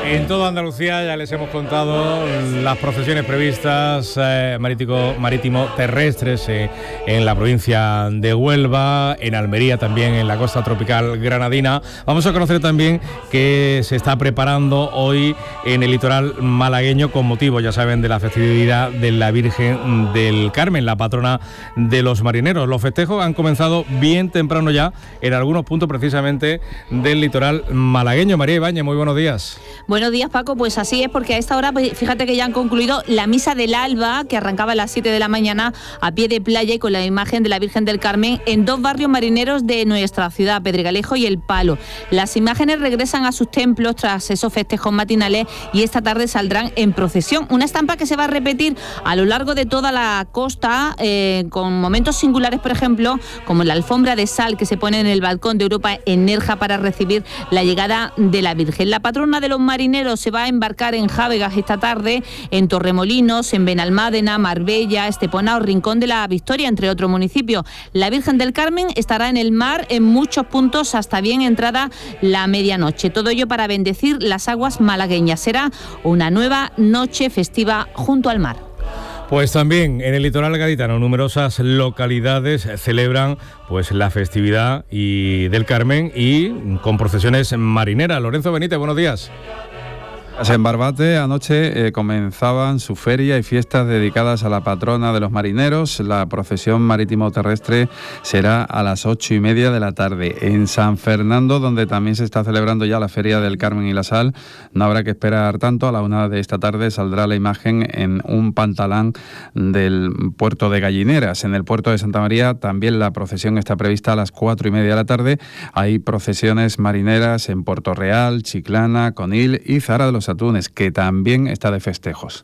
En toda Andalucía ya les hemos contado las procesiones previstas marítimo-terrestres en la provincia de Huelva, en Almería también, en la costa tropical granadina. Vamos a conocer también que se está preparando hoy en el litoral malagueño con motivo, ya saben, de la festividad de la Virgen del Carmen, la patrona de los marineros. Los festejos han comenzado bien temprano ya en algunos puntos precisamente del litoral malagueño. María Ibáñez, muy buenos días. Buenos días, Paco. Pues así es, porque a esta hora, pues, fíjate que ya han concluido la misa del alba, que arrancaba a las 7 de la mañana a pie de playa y con la imagen de la Virgen del Carmen en dos barrios marineros de nuestra ciudad, Pedregalejo y El Palo. Las imágenes regresan a sus templos tras esos festejos matinales y esta tarde saldrán en procesión. Una estampa que se va a repetir a lo largo de toda la costa, con momentos singulares, por ejemplo, como la alfombra de sal que se pone en el balcón de Europa en Nerja para recibir la llegada de la Virgen. La patrona de los marineros se va a embarcar en Jávegas esta tarde, en Torremolinos, en Benalmádena, Marbella, Estepona o Rincón de la Victoria, entre otros municipios. La Virgen del Carmen estará en el mar en muchos puntos hasta bien entrada la medianoche. Todo ello para bendecir las aguas malagueñas. Será una nueva noche festiva junto al mar. Pues también en el litoral gaditano numerosas localidades celebran pues la festividad del Carmen y con procesiones marineras. Lorenzo Benítez, buenos días. En Barbate anoche comenzaban su feria y fiestas dedicadas a la patrona de los marineros. La procesión marítimo-terrestre será a las 8:30 de la tarde. En San Fernando, donde también se está celebrando ya la Feria del Carmen y la Sal, no habrá que esperar tanto. A la 1 de esta tarde saldrá la imagen en un pantalán del puerto de Gallineras. En el puerto de Santa María también la procesión está prevista a las 4:30 de la tarde. Hay procesiones marineras en Puerto Real, Chiclana, Conil y Zara de los Atunes, que también está de festejos.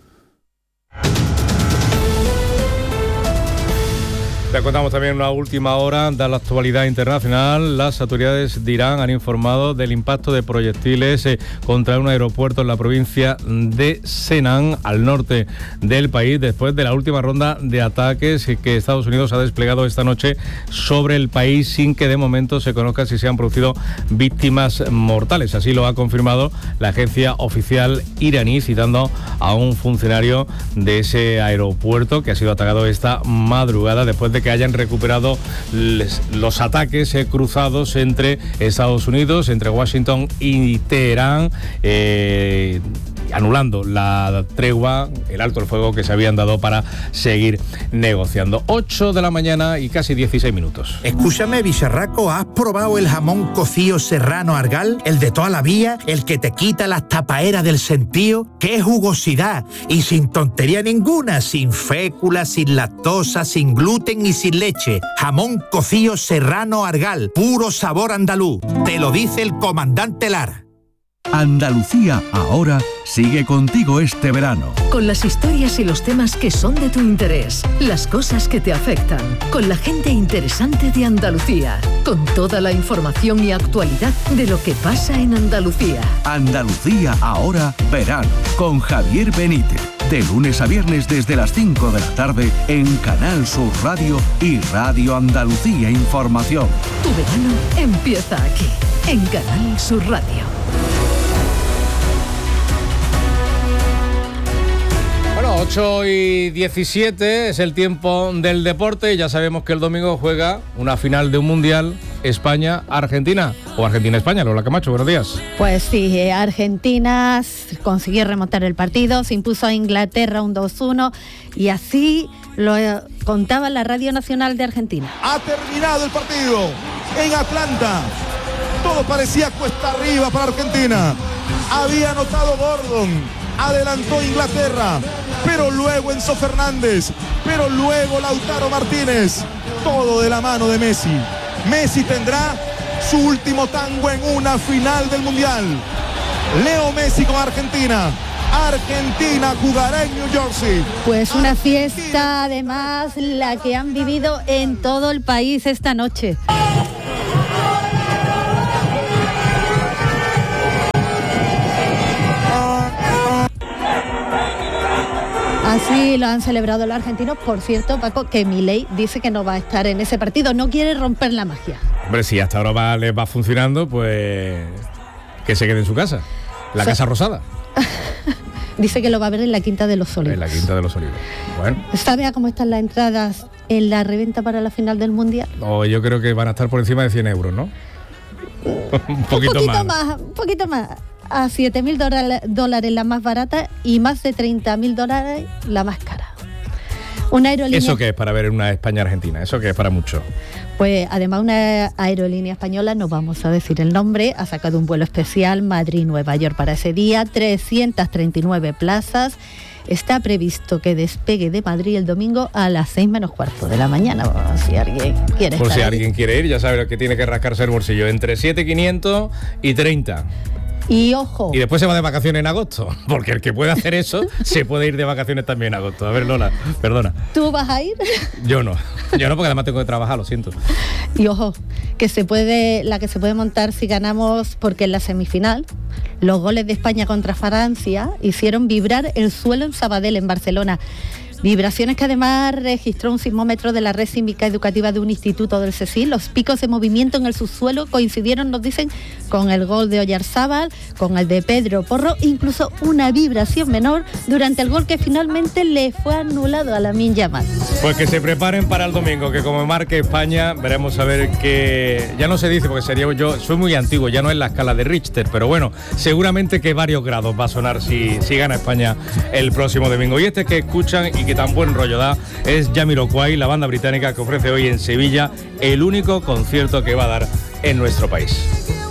Te contamos también una última hora de la actualidad internacional. Las autoridades de Irán han informado del impacto de proyectiles contra un aeropuerto en la provincia de Senan, al norte del país, después de la última ronda de ataques que Estados Unidos ha desplegado esta noche sobre el país, sin que de momento se conozca si se han producido víctimas mortales. Así lo ha confirmado la agencia oficial iraní, citando a un funcionario de ese aeropuerto que ha sido atacado esta madrugada después de que hayan recuperado los ataques cruzados entre Estados Unidos, entre Washington y Teherán, anulando la tregua, el alto el fuego que se habían dado para seguir negociando. 8 de la mañana y casi 16 minutos. Escúchame, bicharraco, ¿has probado el jamón cocido serrano Argal? El de toda la vida, el que te quita las tapaeras del sentido. ¡Qué jugosidad! Y sin tontería ninguna, sin fécula, sin lactosa, sin gluten y sin leche. Jamón cocido serrano Argal, puro sabor andaluz. Te lo dice el comandante Lara. Andalucía ahora sigue contigo este verano. Con las historias y los temas que son de tu interés, las cosas que te afectan, con la gente interesante de Andalucía, con toda la información y actualidad de lo que pasa en Andalucía. Andalucía ahora verano, con Javier Benítez. De lunes a viernes desde las 5 de la tarde en Canal Sur Radio y Radio Andalucía Información. Tu verano empieza aquí, en Canal Sur Radio. 8:17 es el tiempo del deporte. Ya sabemos que el domingo juega una final de un mundial, España-Argentina, o Argentina-España. Lola Camacho, buenos días. Pues sí, Argentina consiguió remontar el partido, se impuso a Inglaterra un 2-1 y así lo contaba la Radio Nacional de Argentina. Ha terminado el partido en Atlanta. Todo parecía cuesta arriba para Argentina. Había anotado Gordon, adelantó Inglaterra, pero luego Enzo Fernández, pero luego Lautaro Martínez, todo de la mano de Messi. Messi tendrá su último tango en una final del Mundial. Leo Messi con Argentina. Argentina jugará en New Jersey. Pues una fiesta, además, la que han vivido en todo el país esta noche. Así lo han celebrado los argentinos. Por cierto, Paco, que Milei dice que no va a estar en ese partido, no quiere romper la magia. Hombre, si hasta ahora les va funcionando, pues que se quede en su casa. La Casa Rosada. Dice que lo va a ver en la Quinta de los Olivos. En la Quinta de los Olivos. Bueno. ¿Sabe a cómo están las entradas en la reventa para la final del Mundial? Yo creo que van a estar por encima de 100 euros, ¿no? Un poquito más. Un poquito más. A $7.000 la más barata y más de $30.000 la más cara. Una aerolínea... ¿Eso qué es para ver una España-Argentina? ¿Eso qué es para mucho? Pues además una aerolínea española, no vamos a decir el nombre, ha sacado un vuelo especial Madrid-Nueva York para ese día, 339 plazas. Está previsto que despegue de Madrid el domingo a las 6 menos cuarto de la mañana. Si alguien quiere Por si ahí. alguien quiere ir, ya sabe lo que tiene que rascarse el bolsillo. Entre 7.500 y 30. Y ojo. Y después se va de vacaciones en agosto, porque el que puede hacer eso se puede ir de vacaciones también en agosto. A ver, Lola, perdona. ¿Tú vas a ir? Yo no, porque además tengo que trabajar, lo siento. Y ojo, que se puede montar si ganamos, porque en la semifinal los goles de España contra Francia hicieron vibrar el suelo en Sabadell, en Barcelona. Vibraciones que además registró un sismómetro de la red sísmica educativa de un instituto del CSIC. Los picos de movimiento en el subsuelo coincidieron, nos dicen, con el gol de Oyarzábal, con el de Pedro Porro, incluso una vibración menor durante el gol que finalmente le fue anulado a Lamine Yamal. Pues que se preparen para el domingo, que como marque España, veremos a ver que... Ya no se dice, porque soy muy antiguo, ya no es la escala de Richter, pero bueno, seguramente que varios grados va a sonar si gana España el próximo domingo. Y que escuchan y que tan buen rollo da es Jamiroquai, la banda británica que ofrece hoy en Sevilla el único concierto que va a dar en nuestro país.